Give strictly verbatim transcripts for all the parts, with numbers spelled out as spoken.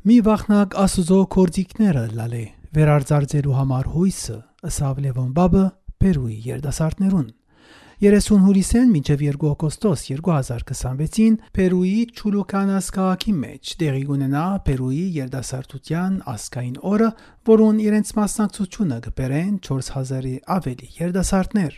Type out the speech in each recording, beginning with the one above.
Մի վախնակ Աստուծո գործիքները լալե վերարձարձելու համար հույսը ըսավ Լևոն Բաբը Պերուի երդասարտներուն։ երեսուն հուլիսեն մինչև երկու օգոստոս երկու հազար քսանվեցին Պերուի Չուլուկանաս քաղաքի մեջ տեղի կունենա Պերուի երդասարտության ազգային օրը, որուն իրենց մասնակցությունը կբերեն չորս հազարի ավելի երդասարտներ։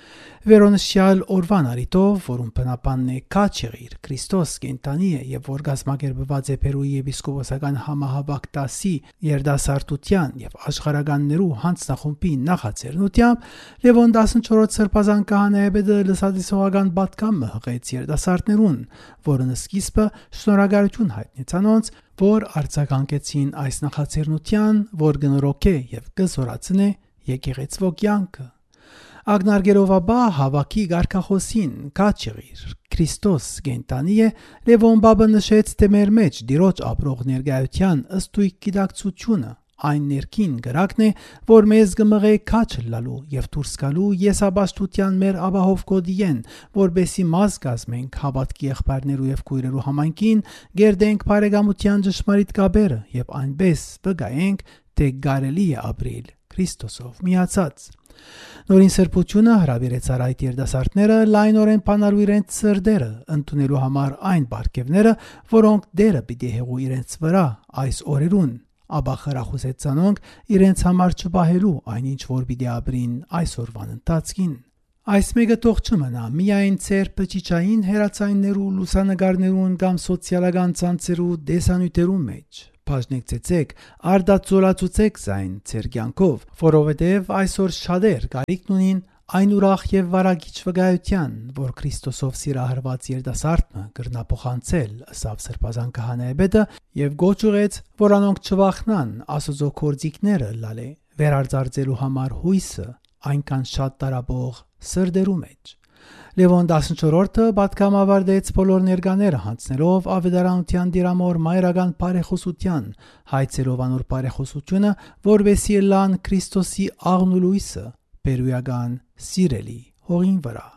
Վերոնշյալ օրվան արիտով, որում բնապանն է Քաչեղիր Քրիստոս կենտանի է եւ որ գազմագերբված է Պերուի եպիսկոպոսական համահավաք դասի երդասարտության եւ աշխարհականներու հանձնախումբի նախաձեռնությամբ Լևոն տասնչորրորդ սրբազան քահանայապետը լսադիսողական պատգամը հղեց երդասարտներուն, որը սկիզբը շնորհակալություն հայտնեց անոնց, որ արձագանքեցին այս նախաձեռնության, որ կնորոգե եւ կզորացնե եկեղեցվո կյանքը։ Ագնարգերովաբա հավաքի գարկախոսին Քաչեղիր Քրիստոս կենտանի է Լևոն Բաբը նշեց թե մեր մեջ դիրոջ ապրող ներկայության ըստույք գիտակցությունը այն ներքին գրակն է, որ մեզ կմղե քաչ լալու եւ դուրս գալու եսաբաշտության մեր ապահով կոդիեն, որբեսի մաս կազմենք հավատքի եղբայրներու եւ քույրերու համայնքին, գերդենք բարեկամության ճշմարիտ կաբերը եւ այնպես վկայենք, թե կարելի է ապրել Քրիստոսով միացած։ Նորին սրբությունը հրավիրեց այդ երդասարտները լայնորեն բանալու իրենց սրդերը, ընդունելու համար այն բարգևները, որոնք դերը պիտի հեղու իրենց վրա այս օրերուն, ապա խրախուսեց անոնք իրենց համար չպահելու այնինչ որ պիտի ապրին այսօրվան ընթացքին։ Այս մեկը թող չմնա միայն ծեր բջիջային հերացայիններու լուսանգարներուն կամ սոցիալական ցանցերու դեսանյութերու մեջ։ Բաժնեկցեցեք, արդածորացուցեք զայն ձեր կյանքով, որովհետև այսօր շատեր կարիքն ունին այն ուրախ եւ վարագիչ վկայության, որ Քրիստոսով սիրահարված երդասարտը կրնապոխանցել ըսավ սրբազան քահանայապետը եւ գոչ ուղեց, որ անոնք չվախնան Աստուծո գործիքները լալե վերարձարձելու համար հույսը այնքան շատ տարապող սրդերու մեջ։ Լևոն տասնչորրորդը պատգամ ավարտեց բոլոր ներկաները հանձնելով ավետարանության դիրամոր մայրական բարեխոսության, հայցելով անոր բարեխոսությունը, որովհետեւ լան Քրիստոսի աղնուլույսը պերուական սիրելի հողին վրա։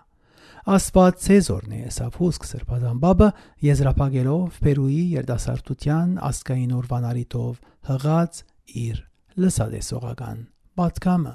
Աստված Ցեզորն է եսավ հուսք սրբազան Բաբը եզրափակելով Պերուի երդասարտության ազգային օրվան արիտով հղած իր լսադեսողական պատգամը։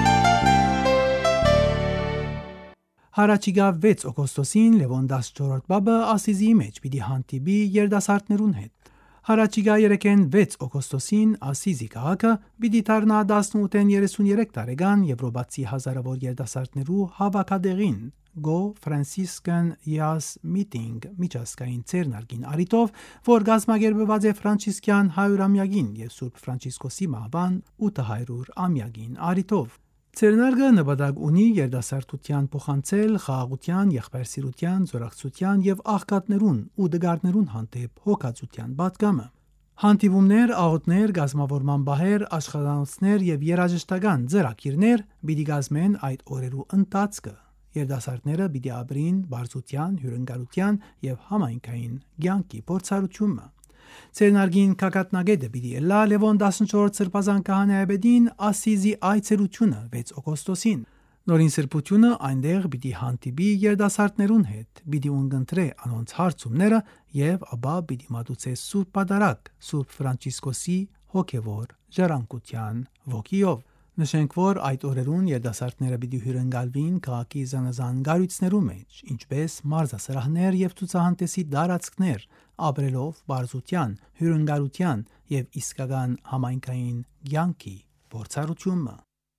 Հարաճիգա վեց օգոստոսին Լևոն տասնչորրորդ Բաբը Ասիզի մեջ պիտի հանդիպի երդասարտներուն հետ։ Հարաճիգա երեքեն վեց օգոստոսին Ասիզի քաղաքը պիտի դառնա տասնութեն երեսունյերեք տարեկան եվրոպացի հազարավոր երդասարտներու հավաքատեղին Go Franciscan Youth Meeting միջազգային ցերնարգին արիտով, որ գազմագերբված է ֆրանցիսկյան հարյուրամյակին եւ Սուրբ Ֆրանցիսկոսի մահվան ութհայրուր ամյակին արիտով։ Ցերնարգը նպատակ ունի երդասարտության փոխանցել խաղաղության, եղբայրսիրության, զորակցության եւ աղքատներուն ու դգարներուն հանդեպ հոգացության պատգամը։ Հանդիպումներ, աղոթներ, գազմավորման բահեր, աշխատանոցներ եւ երաժշտական ծրագիրներ պիտի գազմեն այդ օրերու ընթացքը։ Երդասարտները պիտի ապրին բարձության, հյուրընկալության եւ համայնքային կյանքի փորձառությունը։ Ցերնարգին կակատնագետը պիտի լա Լևոն տասնչորրորդ սրբազան քահանայապետին Ասիզի այցելությունը վեց օգոստոսին։ Նորին սրբությունը այնտեղ պիտի հանդիպի երդասարտներուն հետ, պիտի ունգընտրե անոնց հարցումները եւ ապա պիտի մատուցե Սուրբ Պատարագ Սուրբ Ֆրանցիսկոսի հոգեվոր ժառանգության ոգիով։ Նշենք, որ այդ օրերուն երդասարտները պիտի հյուրընկալվին քաղաքի զանազան գարույցներու մեջ, ինչպես մարզասրահներ եւ ցուցահանդեսի դարածքներ, ապրելով բարձության, հյուրընկալության եւ իսկական համայնքային կյանքի փորձառությունը։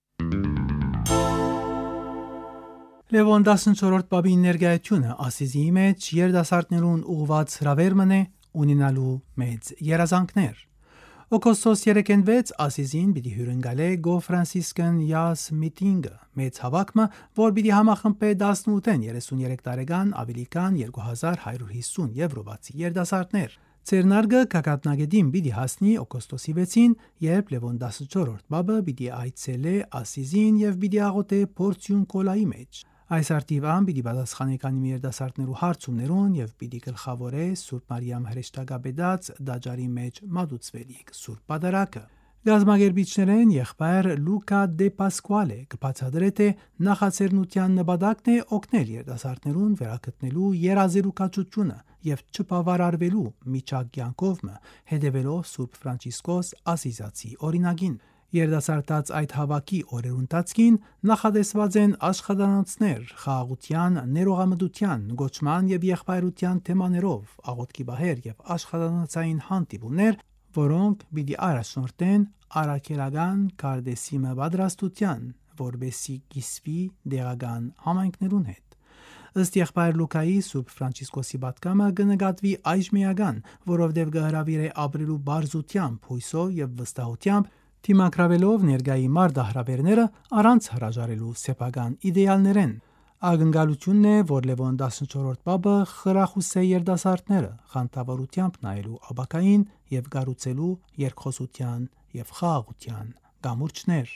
Լևոն տասնչորրորդ Բաբի ներկայությունը Ասիզի մեջ երդասարտներուն ուղված հրավերն է ունենալու մեծ երազանքներ։ Օգոստոս երեքին վեց Ասիզին պիտի հյուրընկալե Go Franciscan Youth Meeting-ը, մեծ հավաքը, որ պիտի համախմբե տասնութեն երեսունյերեք տարեկան ավելի քան երկու հազար հարյուր հիսուն եվրոպացի երդասարտներ։ Ցերնարգը կակատնագետին պիտի հասնի օգոստոսի վեցին, երբ Լևոն տասնչորրորդ Բաբը պիտի այցելե Ասիզին եւ պիտի աղոթե փորձյուն կոլայի մեջ։ Այս արտիվան պիտի պատասխանի քանի երդասարտներու հարցումներուն եւ պիտի գլխավորե Սուրբ Մարիամ հրեշտակապետած դաջարի մեջ մատուցվելիք Սուրբ Պատարագը։ Գազագերբիչներեն եղբայր Լուկա դե Պասկուալե կբացատրե թե նախաձեռնության նպատակն է օգնել երիտասարդներուն վերագտնելու երազելուկացությունը եւ չբավարարվելու միջակյանքով հետևելով Սուրբ Ֆրանցիսկոս Ասիզացի օրինագին։ Երիտասարդաց այդ հավաքի օրերուն ընթացքին նախադեсված են աշխատանոցներ խաղաղության, ներողամտության, գոչման եւ եղբայրության թեմաներով, աղոթքի բահեր եւ աշխատանոցային հանդիպումներ, որոնք պիտի առաջնորդեն առաքելական կարդեսիմը պատրաստության, որբեսի կիսվի դեղական համայնքներուն հետ։ Ըստ եղբայր Լուկայի Սուրբ Ֆրանցիսկոսի պատգամը կնկատվի այժմեական, որովհետև կհրավիրե ապրելու բարձությամբ, հույսով եւ վստահությամբ, թիմակրավելով ներգայի մարդահրավերները առանց հրաժարելու սեփական իդեալներեն։ Ակնկալությունն է, որ Լևոն տասնչորրորդ պապը խրախուսե երիտասարդները խանդավառությամբ նայելու ապագային եւ կառուցելու երկխոսության եւ խաղաղության կամուրջներ։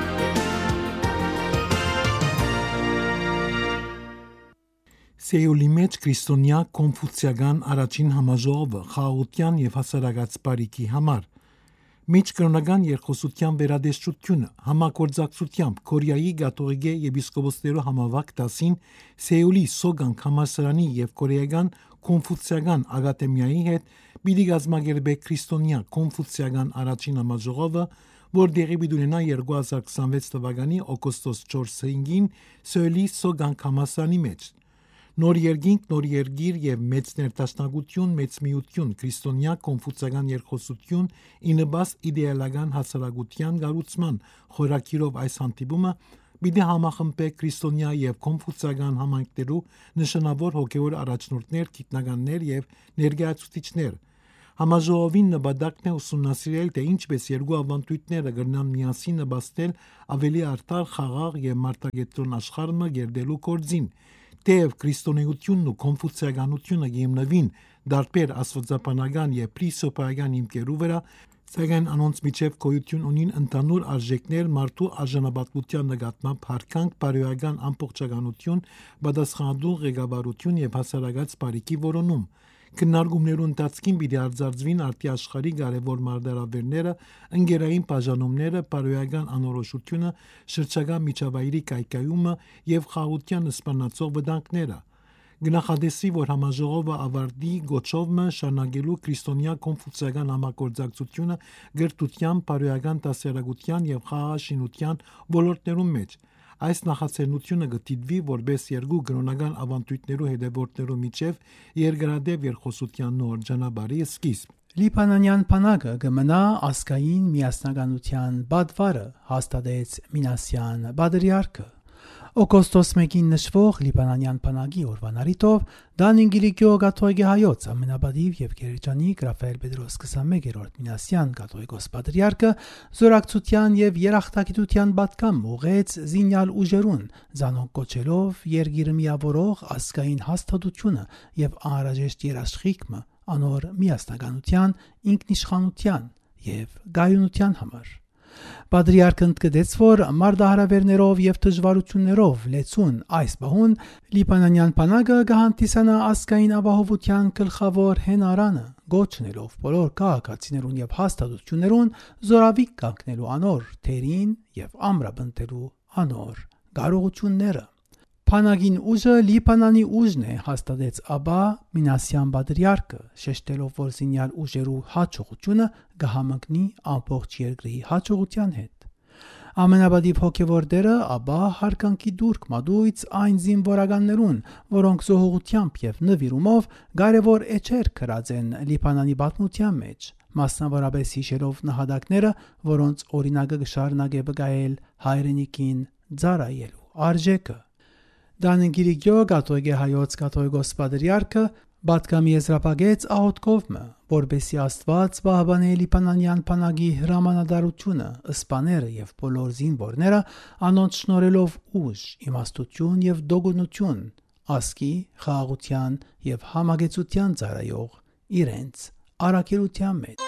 Սեուլի մեջ քրիստոնյա կոնֆուցիական առաջին համաժողովը խաղաղության եւ հասարակած բարիքի համար միջկրոնական երկխոսության վերադեշտությունը համագործակցությամբ Կորեայի կաթողիկե եպիսկոպոսներու համավարակ դասին Սեուլի Սոգան համալսարանի եւ Կորեական կոնֆուցիական ակադեմիայի հետ պիտի կազմակերպե քրիստոնյա կոնֆուցիական առաջին համաժողովը, որ դեղի պիտի ունենա երկու հազար քսանվեց թվականի օգոստոս չորսին Սեուլի Սոգան համալսարանի մեջ։ Նոր երկինք, նոր երգիր եւ մեծ ներդաշնակություն, մեծ միություն, քրիստոնյա կոնֆուցիական երկխոսություն, ինыбաս իդեալական հասարակության գառուցման խորակիրով այս հանդիպումը պիտի համախմբե քրիստոնյա եւ կոնֆուցիական համայնքներու նշանավոր հոգեոր առաջնորդներ, գիտնականներ եւ ներկայացուցիչներ։ Համաժողովին նպատակն է ուսումնասիրել, թե ինչպես երկու ավանդույթները կրնան միասին նպաստել ավելի արդար, խաղաղ եւ մարդագետրոն աշխարհը գերդելու կորձին։ Թեև քրիստոնեությունն ու կոնֆուցիականությունը հիմնվին դարբեր աստվածաբանական եւ փիլիսոփայական հիմքերու վրա, սակայն անոնց միջև գոյություն ունին ընդհանուր արժեքներ մարդու արժանապատվության նկատմամբ հարկանք, բարոյական ամբողջականություն, պատասխանատու ղեկավարություն եւ հասարակած բարիքի որոնում։ Քննարկումներու ընթացքին պիտի արձանագրվին արդի աշխարհի կարևոր մարտահրավերները, ընկերային բաժանումները, բարոյական անորոշությունը, շրջակա միջավայրի կայքայումը եւ խաղաղության սպանացող վտանգները։ Գնահատեսի, որ համաժողովը ավարտի գոչովը շարունակելու քրիստոնյա կոնֆուցիական համագործակցությունը գրթության, բարոյական դասերակցության եւ խաղաղաշինության ոլորտներում մեջ։ Այս նախաձեռնությունը կդիտվի որպես երկու կրոնական ավանդույթներու հետևորդներու միջև երկարատև երկխոսության նոր ճանապարհի սկիզբ։ Լիբանանյան բանակը կմնա ազգային միասնականության բադվարը, հաստատեց Մինասյան Բադրիարքը։ Օգոստոս մեկին նշվող Լիբանանյան բանակի օրվան առիթով Դանին Գիլիկիո կաթողիկե հայոց ամենաբադիվ եւ գերեջանիկ Ռաֆայել Պետրոս քսանմեկերորդ Մինասյան կաթողիկոս Պատրիարքը զորակցության եւ երախտագիտության պատգամ ուղեց զինյալ ուժերուն, զանոնք կոչելով երգիրը միավորող ազգային հաստատությունը եւ անհրաժեշտ երաշխիքը անոր միասնականության, ինքնիշխանության եւ գայունության համար։ Պատրիարքն ընդգծեց, որ մարտահրավերներով եւ դժվարություններով լեցուն այս բահուն Լիբանանյան բանակը կհանդիսանա ազգային ապահովության գլխավոր հենարանը, գոչնելով բոլոր քաղաքացիներուն եւ հաստատություններուն զորավիկ կանգնելու անոր թերին եւ ամրապնդելու անոր կարողությունները։ Փանագին ուժը Լիբանանի ուժն է, հաստատեց Աբա Մինասյան Պատրիարքը, շեշտելով, որ զինյալ ուժերու հաջողությունը կհամընկնի ամբողջ երկրի հաջողության հետ։ Ամենաբադիվ հոգևոր դերը Աբա հարկանքի դուրք մատույց այն զինվորականներուն, որոնք զոհողությամբ եւ նվիրումով կարևոր էջեր կրած են Լիբանանի պատմության մեջ, մասնավորապես հիշելով նահատակները, որոնց օրինակը կշարունակե վկայել հայրենիքին ծառայելու արժեքը։ Դանին Գիլիկիո կաթողիկե հայոց կաթողիկոս Պատրիարքը պատգամի եզրափակեց աղոթքովը, որբեսի Աստված պահպանի Լիբանանյան բանակի հրամանատարությունը, սպաները եւ բոլոր զինվորները անոնց շնորհելով ուժ, իմաստություն եւ դոգունություն, ազգի, խաղաղության եւ համագեցության ծառայող իրենց առաքելության մեջ։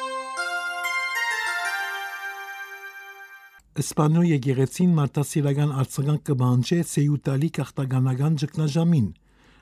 Իսպանիո եկեղեցին մարդասիրական արձագանք կբանջե Սեյուտալի քաղաքականական ճգնաժամին։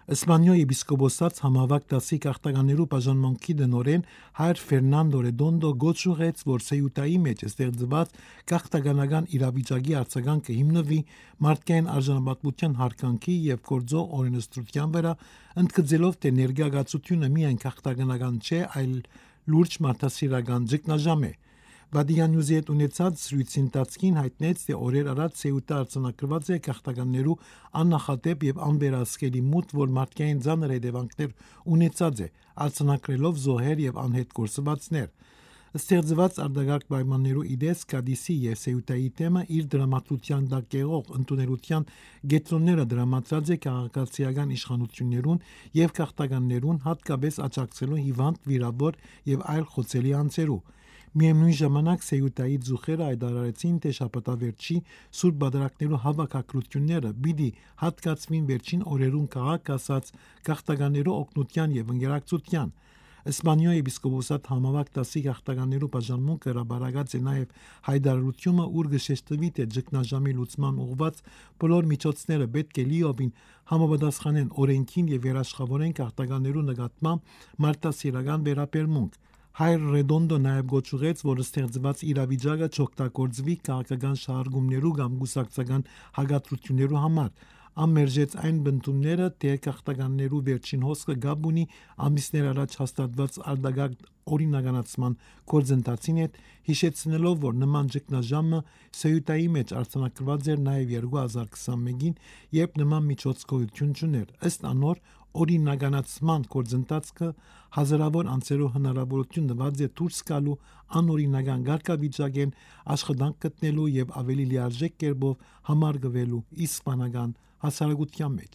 Իսպանիոյի եպիսկոպոսած համավակ դասի քաղաքականներու բաժանմունքի դնորեն հայր Ֆերնանդո Ռեդոնդո գոչուղեց, որ Սեյուտայի մեջ ստեղծված քաղաքականական իրավիճակի արձագանքը հիմնվի մարդկային արժանապատվության հարկանքի եւ գործող օրենսդրության վրա, ընդգծելով, թե ներգաղացությունը միայն քաղաքականական չէ, այլ լուրջ մարդասիրական ճգնաժամ է։ Վադիան Նյուզի հետ ունեցած զրույցի ընթացքին հայտնեց, թե օրեր առաջ Սեյուտա արձանագրված է քաղաքականներու աննախադեպ եւ անվերահսկելի մուտ, որ մարդկային ծանր հետևանքներ ունեցած է, արձանագրելով զոհեր եւ անհետ գործվածներ։ Ստեղծված արտագաղթ պայմաններու իդես Կադիսի եւ Սեյուտայի թեմը իր դրամատուրգիան դակեղող ընդունելության գետրոնները դրամատրած է քաղաքացիական իշխանություններուն եւ քաղաքականներուն, հատկապես աջակցելու հիվանդ, վիրավոր եւ այլ խոցելի անձերու։ Միևնույն ժամանակ Սեյուտայի զուխերը հայտարարեցին, թե շաբաթավերջի սուրբ բادرակներու հավաքակրությունները պիտի հատկացվին վերջին օրերուն քաղաք ասած քաղաքականներու օգնության եւ ընկերակցության։ Իսպանիոյի եպիսկոպոսատ համավակ դասի քաղաքականներու բաժանմունքը հրաբարացած է նաեւ հայտարարությունը, ուր գշեշտվի, թե ճգնաժամի լուծման ուղղված բոլոր միջոցները պետք է լիովին համապատասխանեն օրենքին եւ երաշխավորեն քաղաքականներու նկատմամբ մարդասիրական վերաբերմունք։ Հայր Ռեդոնդո նաև գոչուղեց, որ ստեղծված իրավիճակը չօգտագործվի քաղաքական շահարկումներու կամ գուսակցական հագատրություններու համար։ Ամերժեց այն բնդումները, թե քաղաքականներու վերջին հոսքը գաբ ունի ամիսներ առաջ հաստատված արտագաղթ օրինականացման գործընթացին հետ, հիշեցնելով, որ նման ճգնաժամը Սեյուտայի մեջ արձանագրված էր նաև երկու հազար քսանմեկին, երբ նման միջոց գոյություն չուներ։ Ըստ անոր օրինականացման գործընթացը հազարավոր անձերով հնարավորություն տված է դուրս գալու անօրինական կարգավիճակեն, աշխատանք գտնելու եւ ավելի լիարժեք կերպով համարգվելու իսպանական հասարակության մեջ։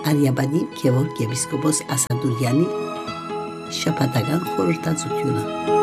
Արիաբադի Գևորգ եպիսկոպոս Ասադուրյանի շաբաթական խորհրդածությունը։